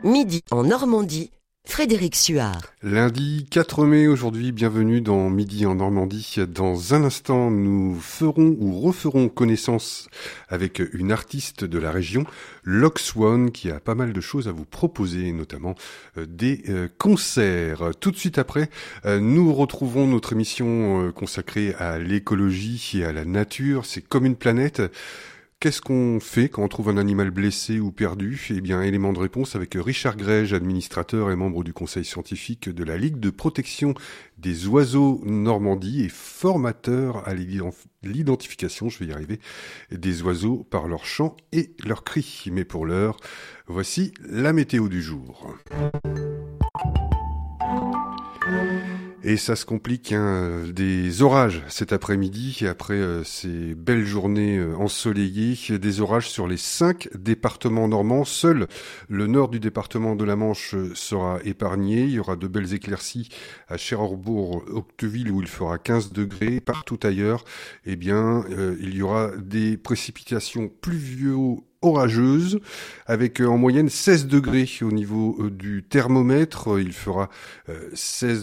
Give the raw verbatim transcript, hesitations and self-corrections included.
Midi en Normandie, Frédéric Suard. Lundi quatre mai aujourd'hui, bienvenue dans Midi en Normandie. Dans un instant, nous ferons ou referons connaissance avec une artiste de la région, Lox One, qui a pas mal de choses à vous proposer, notamment euh, des euh, concerts. Tout de suite après, euh, nous retrouvons notre émission euh, consacrée à l'écologie et à la nature. C'est comme une planète. Qu'est-ce qu'on fait quand on trouve un animal blessé ou perdu ? Eh bien, élément de réponse avec Richard Grège, administrateur et membre du conseil scientifique de la Ligue de protection des oiseaux Normandie et formateur à l'identification, je vais y arriver, des oiseaux par leur chant et leur cri. Mais pour l'heure, voici la météo du jour. Et ça se complique, hein, des orages cet après-midi, après euh, ces belles journées euh, ensoleillées, des orages sur les cinq départements normands. Seul le nord du département de la Manche sera épargné. Il y aura de belles éclaircies à Cherbourg, Octeville, où il fera quinze degrés. Partout ailleurs, eh bien, euh, il y aura des précipitations pluvio orageuse, avec euh, en moyenne seize degrés au niveau euh, du thermomètre. Il fera euh, seize